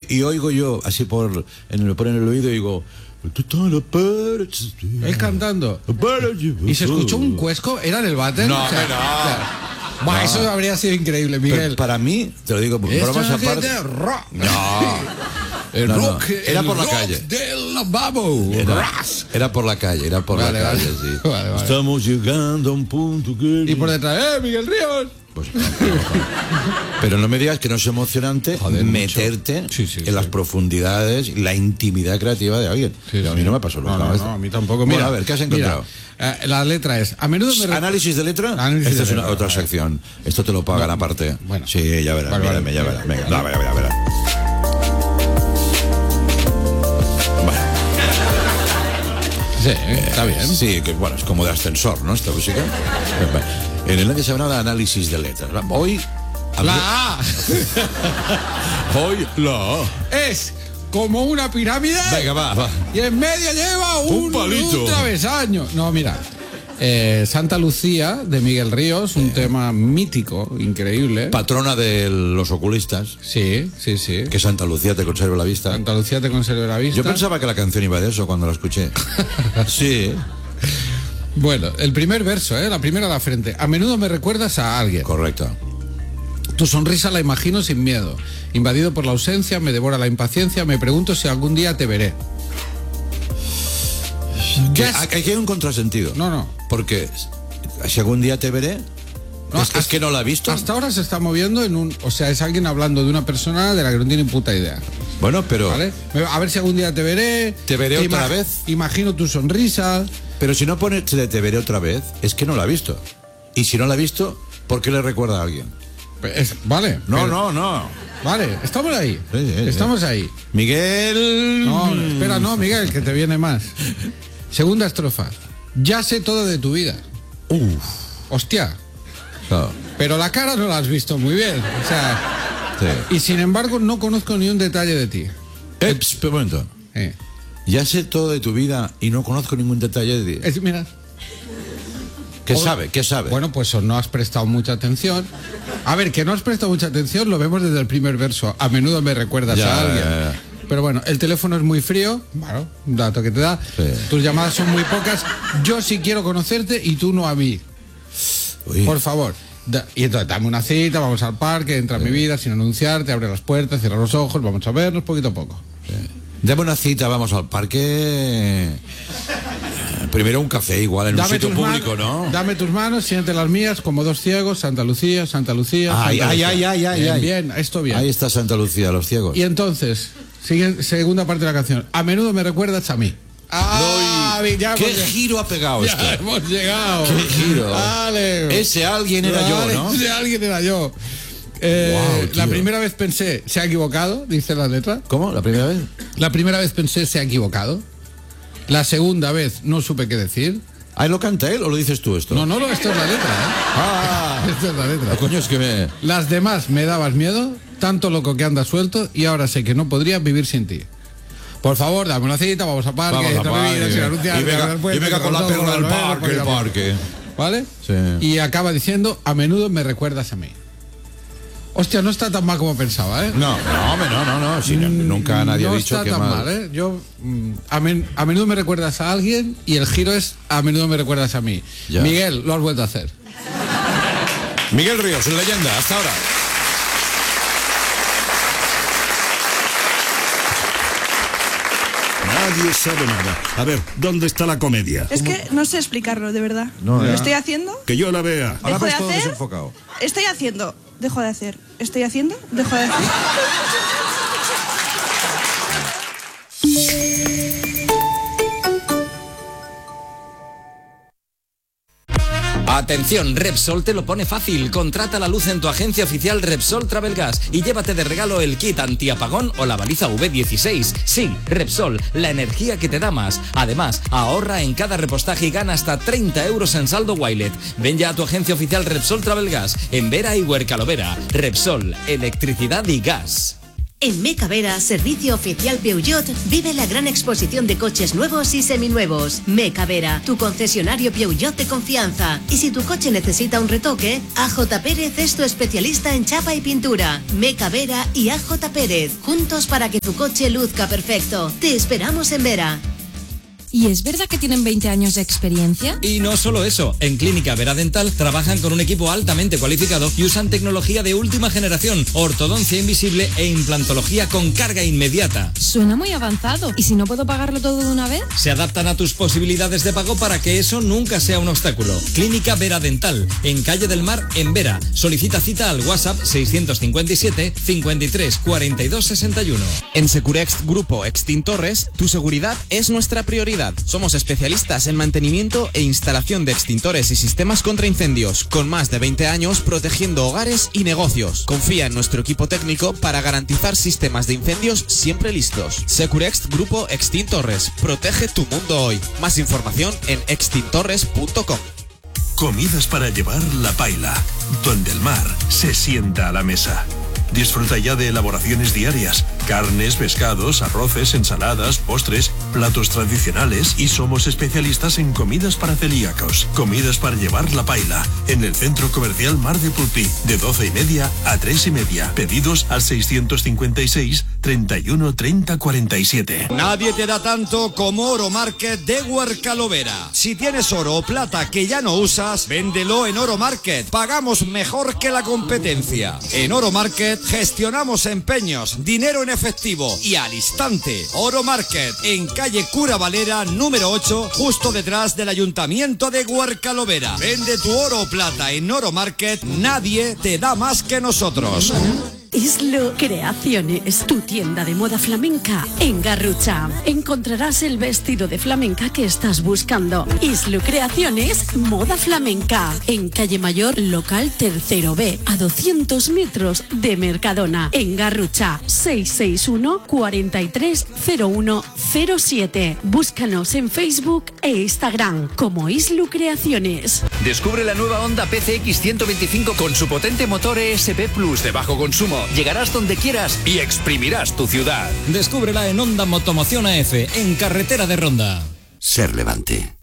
y oigo yo, así me ponen el oído y digo... Él cantando. ¿Y se escuchó un cuesco? ¿Era en el váter? No, no. Eso habría sido increíble, Miguel. Pero para mí, te lo digo, por bromas aparte... El rock, era por la calle. Del lavabo. Era por la calle, sí. Vale. Estamos llegando a un punto que... Y por detrás, Miguel Ríos. Pues, pero no me digas que no es emocionante meterte en las profundidades y la intimidad creativa de alguien. A mí no me pasó nunca. No, a mí tampoco. Mira, a ver, ¿qué has encontrado? La letra es... A menudo ¿Análisis de letra? Esta es otra sección. Esto te lo pagan aparte. Bueno. Sí, ya verás. Mírame, ya verás. Venga, verás. Sí, está bien. Sí, que bueno, es como de ascensor, ¿no? Esta música. En el que se llama análisis de letras. Hoy... La A. Hoy la A. Es como una pirámide. Venga, va. Y en medio lleva un palito. Un travesaño. No, mira. Santa Lucía, de Miguel Ríos, un tema mítico, increíble. Patrona de los oculistas. Sí. Que Santa Lucía te conserve la vista. Santa Lucía te conserve la vista. Yo pensaba que la canción iba de eso cuando la escuché. Sí. Bueno, el primer verso, la primera a la frente. A menudo me recuerdas a alguien. Correcto. Tu sonrisa la imagino sin miedo. Invadido por la ausencia, me devora la impaciencia. Me pregunto si algún día te veré. Aquí hay un contrasentido. No. Porque si algún día te veré... No, es que no la he visto. Hasta ahora se está moviendo en un... O sea, es alguien hablando de una persona de la que no tiene puta idea. Bueno, pero... ¿Vale? A ver si algún día te veré. ¿Te veré otra vez? Imagino tu sonrisa. Pero si no pone te veré otra vez, es que no la ha visto. Y si no la ha visto, ¿por qué le recuerda a alguien? Vale. No. Vale, estamos ahí. Sí. Estamos ahí. Miguel... No, espera, Miguel, que te viene más. Segunda estrofa. Ya sé todo de tu vida. Hostia. Claro. Pero la cara no la has visto muy bien. O sea... Sí. Y sin embargo no conozco ni un detalle de ti. Un momento. Ya sé todo de tu vida y no conozco ningún detalle de ti. Mira. ¿Qué sabe? Bueno, pues no has prestado mucha atención. A ver, que no has prestado mucha atención lo vemos desde el primer verso. A menudo me recuerdas a alguien. Ya. Pero bueno, el teléfono es muy frío. Bueno, un dato que te da. Sí. Tus llamadas son muy pocas. Yo sí quiero conocerte y tú no a mí. Uy. Por favor. Y entonces dame una cita, vamos al parque, entra a mi vida sin anunciarte, abre las puertas, cierra los ojos, vamos a vernos poquito a poco. Sí. Dame una cita, vamos al parque. Primero un café igual en un sitio público, ¿no? Dame tus manos, siente las mías como dos ciegos, Santa Lucía. Bien, esto bien. Ahí está Santa Lucía, los ciegos. Y entonces, segunda parte de la canción. A menudo me recuerdas a mí. ¿Qué giro ha pegado esto? Ya hemos llegado. ¿Qué giro? Vale. Ese alguien era yo, ¿no? Ese alguien era yo. La primera vez pensé, se ha equivocado, dice la letra. ¿Cómo? ¿La primera vez? La primera vez pensé, se ha equivocado. La segunda vez no supe qué decir. ¿Lo canta él o lo dices tú esto? No, esto es la letra, Esto es la letra. Coño, es que Las demás me dabas miedo, tanto loco que andas suelto, y ahora sé que no podría vivir sin ti. Por favor, dame una cita, vamos a parque, y venga con la perra al parque. ¿Vale? Sí. Y acaba diciendo, a menudo me recuerdas a mí. Hostia, no está tan mal como pensaba, ¿eh? No. Si nunca nadie ha dicho que mal. No está tan mal, ¿eh? Yo, a menudo me recuerdas a alguien y el giro es, a menudo me recuerdas a mí. Ya. Miguel, lo has vuelto a hacer. Miguel Ríos, leyenda, hasta ahora. Nadie sabe nada. A ver, ¿dónde está la comedia? Es que no sé explicarlo, de verdad. ¿Lo estoy haciendo? Que yo la vea. ¿Dejo de hacer? Desenfocado. Estoy haciendo. Dejo de hacer. Estoy haciendo. Dejo de hacer. Atención, Repsol te lo pone fácil. Contrata la luz en tu agencia oficial Repsol Travel Gas y llévate de regalo el kit antiapagón o la baliza V16. Sí, Repsol, la energía que te da más. Además, ahorra en cada repostaje y gana hasta 30 euros en saldo Wilet. Ven ya a tu agencia oficial Repsol Travel Gas en Vera y Huercalovera. Repsol, electricidad y gas. En Mecavera, servicio oficial Peugeot, vive la gran exposición de coches nuevos y seminuevos. Mecavera, tu concesionario Peugeot de confianza. Y si tu coche necesita un retoque, AJ Pérez es tu especialista en chapa y pintura. Mecavera y AJ Pérez, juntos para que tu coche luzca perfecto. Te esperamos en Vera. ¿Y es verdad que tienen 20 años de experiencia? Y no solo eso, en Clínica Vera Dental trabajan con un equipo altamente cualificado y usan tecnología de última generación, ortodoncia invisible e implantología con carga inmediata. Suena muy avanzado. ¿Y si no puedo pagarlo todo de una vez? Se adaptan a tus posibilidades de pago para que eso nunca sea un obstáculo. Clínica Vera Dental, en Calle del Mar, en Vera. Solicita cita al WhatsApp 657 53 42 61. En Securext Grupo Extintores, tu seguridad es nuestra prioridad. Somos especialistas en mantenimiento e instalación de extintores y sistemas contra incendios, con más de 20 años protegiendo hogares y negocios. Confía en nuestro equipo técnico para garantizar sistemas de incendios siempre listos. Securext Grupo Extintores. Protege tu mundo hoy. Más información en extintorres.com. Comidas para llevar La Paila, donde el mar se sienta a la mesa. Disfruta ya de elaboraciones diarias, carnes, pescados, arroces, ensaladas, postres, platos tradicionales y somos especialistas en comidas para celíacos. Comidas para llevar La Paila, en el Centro Comercial Mar de Pulpí, de 12:30 a 3:30. Pedidos al 656 31 30 47. Nadie te da tanto como Oro Market de Huercalovera. Si tienes oro o plata que ya no usas, véndelo en Oro Market. Pagamos mejor que la competencia. En Oro Market gestionamos empeños, dinero en efectivo y al instante. Oro Market, en calle Cura Valera, número 8, justo detrás del Ayuntamiento de Huercalovera. Vende tu oro o plata en Oro Market, nadie te da más que nosotros. Islu Creaciones, tu tienda de moda flamenca en Garrucha. Encontrarás el vestido de flamenca que estás buscando. Islu Creaciones, moda flamenca. En Calle Mayor, local 3 B, a 200 metros de Mercadona. En Garrucha, 661 430107. Búscanos en Facebook e Instagram como Islu Creaciones. Descubre la nueva Honda PCX 125 con su potente motor ESP Plus de bajo consumo. Llegarás donde quieras y exprimirás tu ciudad. Descúbrela en Honda Motomoción AF, en carretera de Ronda. Ser Levante.